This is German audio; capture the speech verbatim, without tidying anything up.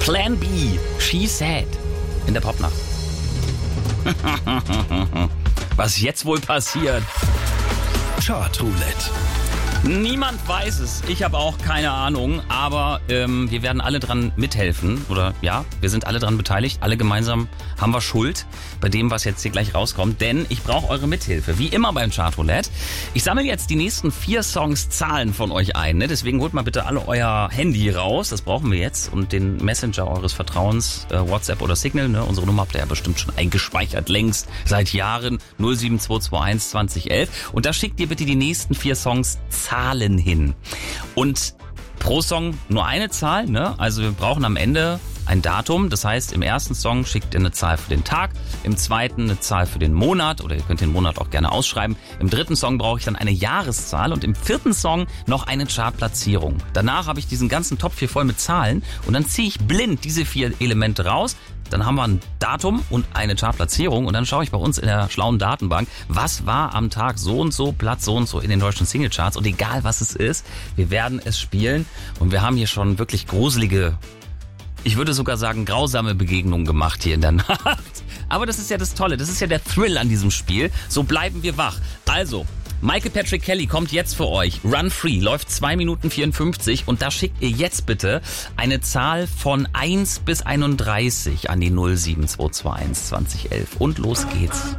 Plan B, She Said in der Popnacht. Was jetzt wohl passiert? Chartroulette. Niemand weiß es. Ich habe auch keine Ahnung. Aber ähm, wir werden alle dran mithelfen. Oder ja, wir sind alle dran beteiligt. Alle gemeinsam haben wir Schuld bei dem, was jetzt hier gleich rauskommt. Denn ich brauche eure Mithilfe. Wie immer beim Chartroulette. Ich sammle jetzt die nächsten vier Songs Zahlen von euch ein. Ne? Deswegen holt mal bitte alle euer Handy raus. Das brauchen wir jetzt. Und den Messenger eures Vertrauens, äh, WhatsApp oder Signal. Ne? Unsere Nummer habt ihr ja bestimmt schon eingespeichert. Längst. Seit Jahren. null sieben zwei zwei eins zwanzig elf. Und da schickt ihr bitte die nächsten vier Songs Zahlen hin. Und pro Song nur eine Zahl, ne? Also wir brauchen am Ende ein Datum. Das heißt, im ersten Song schickt ihr eine Zahl für den Tag, im zweiten eine Zahl für den Monat oder ihr könnt den Monat auch gerne ausschreiben. Im dritten Song brauche ich dann eine Jahreszahl und im vierten Song noch eine Chartplatzierung. Danach habe ich diesen ganzen Topf hier voll mit Zahlen und dann ziehe ich blind diese vier Elemente raus. Dann haben wir ein Datum und eine Chartplatzierung und dann schaue ich bei uns in der schlauen Datenbank, was war am Tag so und so, Platz so und so in den deutschen Singlecharts und egal was es ist, wir werden es spielen und wir haben hier schon wirklich gruselige, ich würde sogar sagen grausame Begegnungen gemacht hier in der Nacht. Aber das ist ja das Tolle, das ist ja der Thrill an diesem Spiel, so bleiben wir wach. Also, Michael Patrick Kelly kommt jetzt für euch. Run Free läuft zwei Minuten vierundfünfzig und da schickt ihr jetzt bitte eine Zahl von eins bis einunddreißig an die null sieben zwei zwei eins zwanzig elf und los geht's.